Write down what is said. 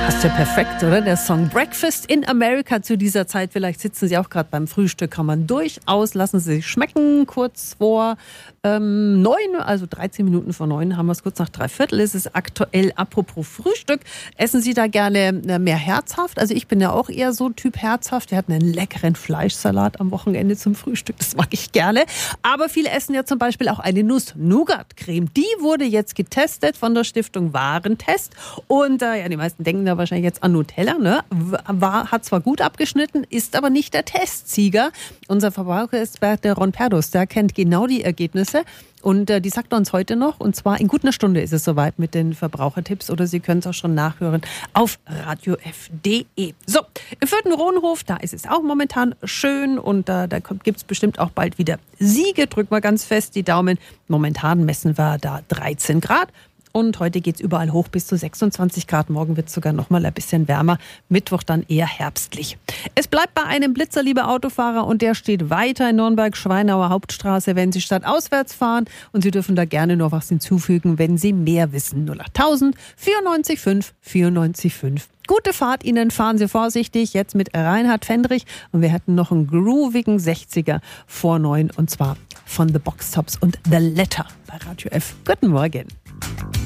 Passt ja perfekt, oder? Der Song Breakfast in America zu dieser Zeit. Vielleicht sitzen Sie auch gerade beim Frühstück. Kann man durchaus, lassen Sie sich schmecken. Kurz vor 9, also 13 Minuten vor 9 haben wir es, kurz nach 3/4 ist es aktuell. Apropos Frühstück, essen Sie da gerne mehr herzhaft? Also ich bin ja auch eher so Typ herzhaft. Wir hatten einen leckeren Fleischsalat am Wochenende zum Frühstück. Das mag ich gerne. Aber viele essen ja zum Beispiel auch eine Nuss-Nougat-Creme. Die wurde jetzt getestet von der Stiftung Warentest. Und die meisten denken da wahrscheinlich jetzt an Nutella, ne? Hat zwar gut abgeschnitten, ist aber nicht der Testsieger. Unser Verbraucherexperte Ron Perdus, der kennt genau die Ergebnisse. Und die sagt er uns heute noch. Und zwar in gut einer Stunde ist es soweit mit den Verbrauchertipps. Oder Sie können es auch schon nachhören auf radiof.de. So, im Vierten-Rohnhof, da ist es auch momentan schön. Und da gibt es bestimmt auch bald wieder Siege. Drücken wir ganz fest die Daumen. Momentan messen wir da 13 Grad. Und heute geht es überall hoch bis zu 26 Grad. Morgen wird es sogar noch mal ein bisschen wärmer. Mittwoch dann eher herbstlich. Es bleibt bei einem Blitzer, liebe Autofahrer. Und der steht weiter in Nürnberg-Schweinauer Hauptstraße, wenn Sie stadtauswärts fahren. Und Sie dürfen da gerne noch was hinzufügen, wenn Sie mehr wissen. 08000 94 5 94 5. Gute Fahrt Ihnen, fahren Sie vorsichtig. Jetzt mit Reinhard Fendrich. Und wir hatten noch einen groovigen 60er vor 9. Und zwar von The Box Tops und The Letter bei Radio F. Guten Morgen.